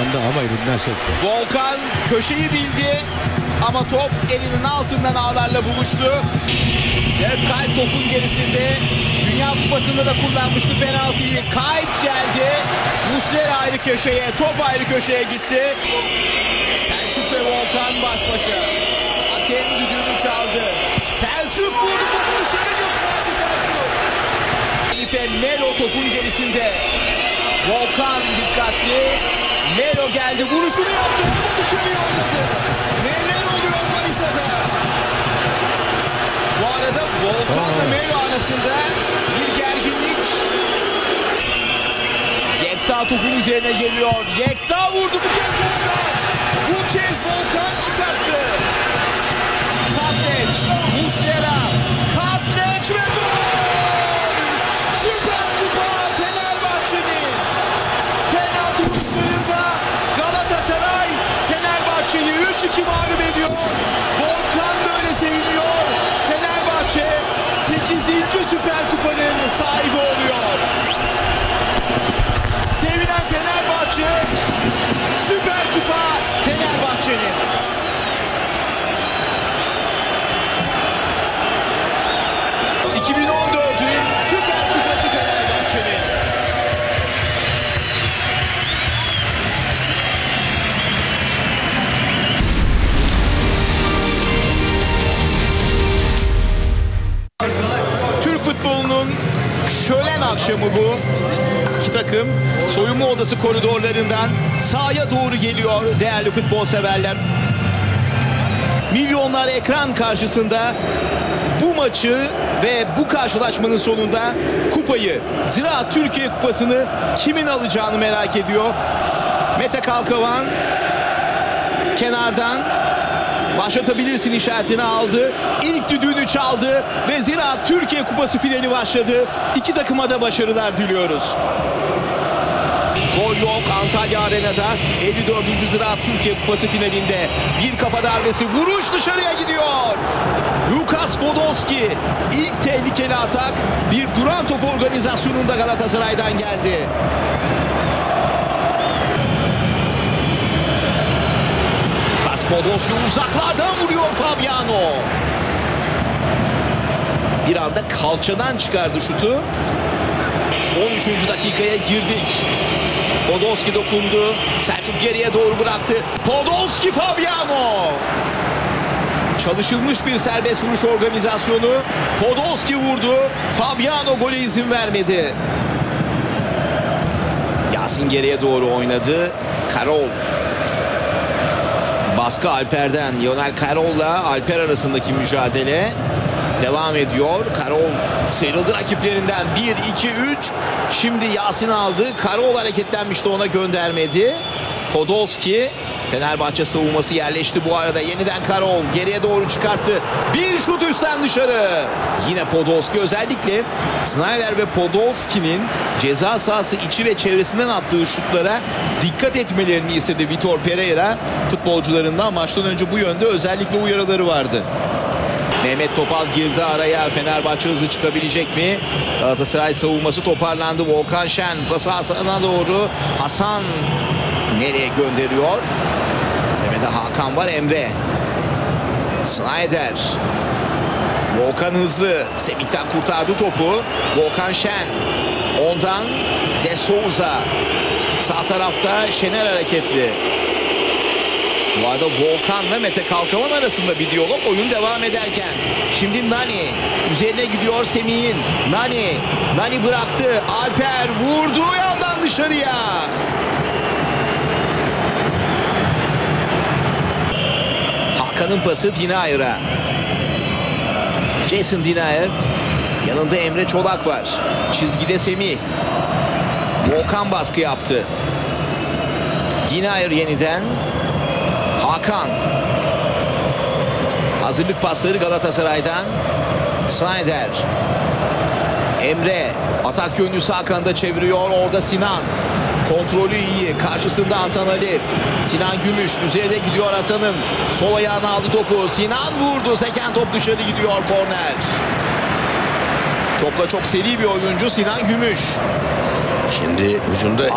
anda ama elinden sekti. Volkan köşeyi bildi ama top elinin altından ağlarla buluştu. Kayt topun gerisinde. Dünya Kupası'nda da kullanmıştı penaltıyı. Kayt geldi. Muslera ayrı köşeye, top ayrı köşeye gitti. Selçuk ve Volkan baş başa. Hakem düdüğünü çaldı. Selçuk vurdu, topu dışarı gönderdi Selçuk. Felipe Melo topun gerisinde. Volkan dikkatli. Melo geldi, vuruşunu yaptı, orada dışarı yolladı. Neler oluyor Manisa'da? Bu arada Volkan'la Melo arasında bir gerginlik. Yekta topun üzerine geliyor. Yekta vurdu, bu kez Volkan. Bu kez Volkan çıkarttı. Katleç, Muslera, Katleç ve gol! Süper Kupa Fenerbahçe'nin. Penaltı vuruşlarında Galatasaray Fenerbahçe'yi 3-2 mağlup ediyor. Volkan böyle seviniyor. Fenerbahçe 8. Süper Kupa'nın sahibi oluyor. Sevinen Fenerbahçe, Süper Kupa Fenerbahçe'nin. ...2014'ün Süper Kupası Fenerbahçe'nin. Türk futbolunun şölen akşamı bu. İki takım soyunma odası koridorlarından sahaya doğru geliyor değerli futbol severler. Milyonlar ekran karşısında bu maçı ve bu karşılaşmanın sonunda kupayı, Ziraat Türkiye Kupası'nı kimin alacağını merak ediyor. Mete Kalkavan kenardan başlatabilirsin işaretini aldı. İlk düdüğünü çaldı ve Ziraat Türkiye Kupası finali başladı. İki takıma da başarılar diliyoruz. Gol yok Antalya Arena'da 54. Ziraat Türkiye Kupası finalinde. Bir kafa darbesi, vuruş dışarıya gidiyor. Lukas Podolski ilk tehlikeli atak bir duran top organizasyonunda Galatasaray'dan geldi. Lukas Podolski uzaklardan vuruyor Fabiano. Bir anda kalçadan çıkardı şutu. 13. dakikaya girdik. Podolski dokundu. Selçuk geriye doğru bıraktı. Podolski, Fabiano. Çalışılmış bir serbest vuruş organizasyonu. Podolski vurdu. Fabiano gole izin vermedi. Yasin geriye doğru oynadı. Karol. Baskı Alper'den. Lionel Karol'la Alper arasındaki mücadele devam ediyor. Karol sıyrıldı rakiplerinden. 1-2-3. Şimdi Yasin aldı. Karol hareketlenmişti, ona göndermedi. Podolski. Fenerbahçe savunması yerleşti bu arada. Yeniden Karol geriye doğru çıkarttı. Bir şut üstten dışarı. Yine Podolski, özellikle Snyder ve Podolski'nin ceza sahası içi ve çevresinden attığı şutlara dikkat etmelerini istedi Vitor Pereira futbolcularından. Maçtan önce bu yönde özellikle uyarıları vardı. Mehmet Topal girdi araya. Fenerbahçe hızlı çıkabilecek mi? Galatasaray savunması toparlandı. Volkan Şen pası Hasan'a doğru. Hasan nereye gönderiyor? Kademede Hakan var, Emre. Snyder. Volkan hızlı. Semih'ten kurtardı topu. Volkan Şen. Ondan De Souza. Sağ tarafta Şener hareketli. Bu arada Volkan'la Mete Kalkavan arasında bir diyalog oyun devam ederken. Şimdi Nani üzerine gidiyor Semih'in. Nani bıraktı. Alper vurdu yandan dışarıya. Hakan'ın pası Dinayer'a. Jason Dinayer. Yanında Emre Çolak var. Çizgide Semih. Volkan baskı yaptı. Dinayer yeniden. Hakan. Hazırlık pasları Galatasaray'dan. Snyder. Emre. Atak yönlü sağ kanada çeviriyor. Orada Sinan. Kontrolü iyi. Karşısında Hasan Ali. Sinan Gümüş. Üzerine gidiyor Hasan'ın. Sol ayağına aldı topu. Sinan vurdu. Seken top dışarı gidiyor. Korner. Topla çok seri bir oyuncu Sinan Gümüş. Şimdi hücumda